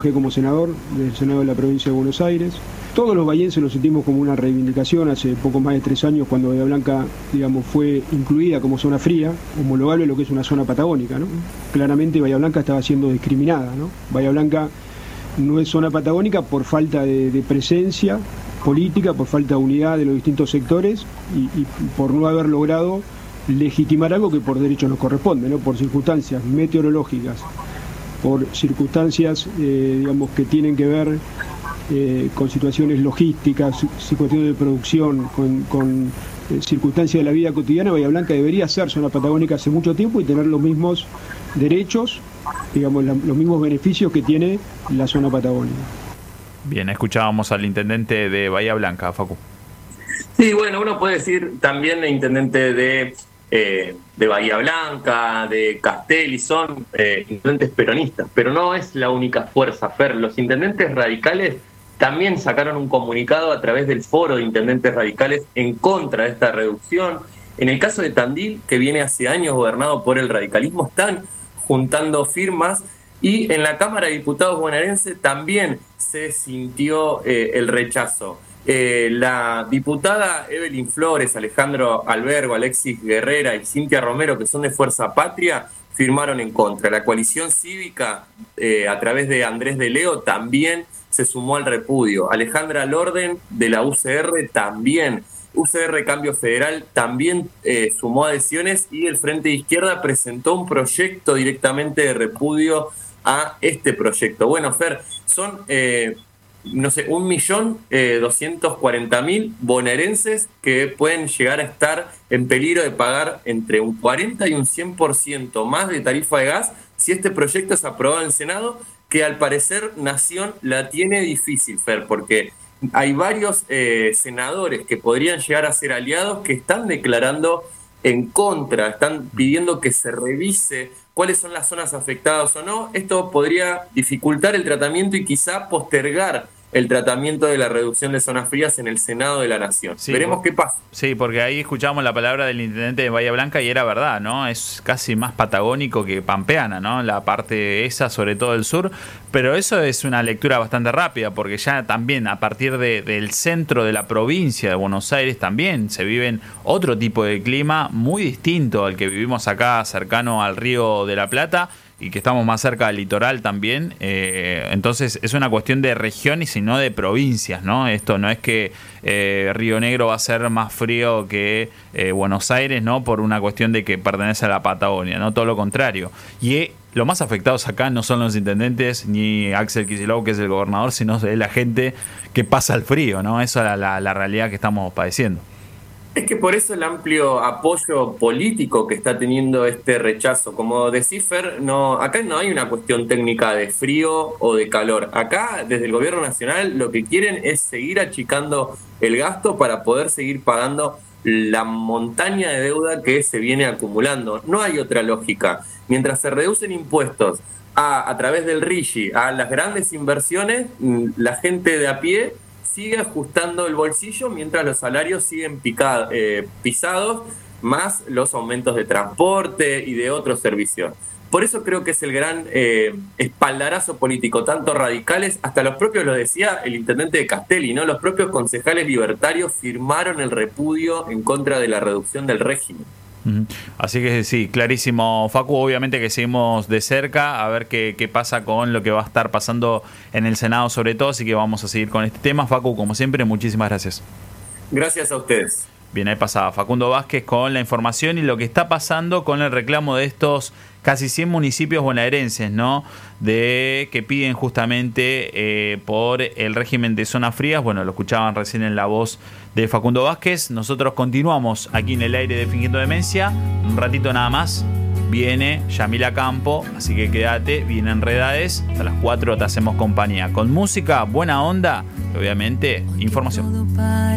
como senador del Senado de la Provincia de Buenos Aires. Todos los bahienses lo sentimos como una reivindicación. Hace poco más de 3 años, cuando Bahía Blanca, digamos, fue incluida como zona fría, homologable a lo que es una zona patagónica, ¿no? Claramente Bahía Blanca estaba siendo discriminada, ¿no? Bahía Blanca no es zona patagónica por falta de presencia política, por falta de unidad de los distintos sectores y por no haber logrado legitimar algo que por derecho nos corresponde, ¿no? Por circunstancias meteorológicas, por circunstancias, digamos, que tienen que ver con situaciones logísticas, cuestiones de producción, con circunstancias de la vida cotidiana. Bahía Blanca debería ser zona patagónica hace mucho tiempo y tener los mismos derechos, digamos, los mismos beneficios que tiene la zona patagónica. Bien, escuchábamos al intendente de Bahía Blanca, Facu. Sí, bueno, uno puede decir también el intendente de Bahía Blanca, de Castelli, son intendentes peronistas, pero no es la única fuerza, Fer. Los intendentes radicales también sacaron un comunicado a través del Foro de Intendentes Radicales en contra de esta reducción. En el caso de Tandil, que viene hace años gobernado por el radicalismo, están juntando firmas, y en la Cámara de Diputados bonaerense también se sintió el rechazo. La diputada Evelyn Flores, Alejandro Albergo, Alexis Guerrera y Cintia Romero, que son de Fuerza Patria, firmaron en contra. La coalición cívica, a través de Andrés de Leo, también se sumó al repudio. Alejandra Lorden, de la UCR, también. UCR Cambio Federal también sumó adhesiones, y el Frente de Izquierda presentó un proyecto directamente de repudio a este proyecto. Bueno, Fer, son 1.240.000 bonaerenses que pueden llegar a estar en peligro de pagar entre un 40 y un 100% más de tarifa de gas si este proyecto es aprobado en el Senado, que al parecer Nación la tiene difícil, Fer, porque hay varios senadores que podrían llegar a ser aliados que están declarando en contra, están pidiendo que se revise cuáles son las zonas afectadas o no. Esto podría dificultar el tratamiento y quizá postergar el tratamiento de la reducción de zonas frías en el Senado de la Nación. Sí, veremos qué pasa. Sí, porque ahí escuchamos la palabra del intendente de Bahía Blanca y era verdad, ¿no? Es casi más patagónico que pampeana, ¿no? La parte esa, sobre todo el sur. Pero eso es una lectura bastante rápida, porque ya también a partir del centro de la provincia de Buenos Aires también se viven otro tipo de clima muy distinto al que vivimos acá cercano al Río de la Plata, y que estamos más cerca del litoral también. Entonces es una cuestión de regiones y no de provincias, ¿no? Esto no es que Río Negro va a ser más frío que Buenos Aires, ¿no? Por una cuestión de que pertenece a la Patagonia, ¿no? Todo lo contrario. Y los más afectados acá no son los intendentes ni Axel Kicillof, que es el gobernador, sino es la gente que pasa el frío, ¿no? Esa es la realidad que estamos padeciendo. Es que por eso el amplio apoyo político que está teniendo este rechazo. Como decís, Fer, acá no hay una cuestión técnica de frío o de calor. Acá, desde el gobierno nacional, lo que quieren es seguir achicando el gasto para poder seguir pagando la montaña de deuda que se viene acumulando. No hay otra lógica. Mientras se reducen impuestos a través del RIGI a las grandes inversiones, la gente de a pie sigue ajustando el bolsillo mientras los salarios siguen pisados, más los aumentos de transporte y de otros servicios. Por eso creo que es el gran espaldarazo político, tanto radicales, hasta los propios, lo decía el intendente de Castelli, ¿no? Los propios concejales libertarios firmaron el repudio en contra de la reducción del régimen. Así que sí, clarísimo, Facu. Obviamente que seguimos de cerca a ver qué pasa con lo que va a estar pasando en el Senado sobre todo, así que vamos a seguir con este tema. Facu, como siempre, muchísimas gracias. Gracias a ustedes. Bien, ahí pasaba Facundo Vázquez con la información y lo que está pasando con el reclamo de estos casi 100 municipios bonaerenses, ¿no? Que piden justamente por el régimen de zonas frías. Bueno, lo escuchaban recién en la voz de Facundo Vázquez. Nosotros continuamos aquí en el aire de Fingiendo Demencia. Un ratito nada más viene Yamila Campo, así que quédate, viene Enredades. Hasta las 4 te hacemos compañía con música, buena onda y obviamente información.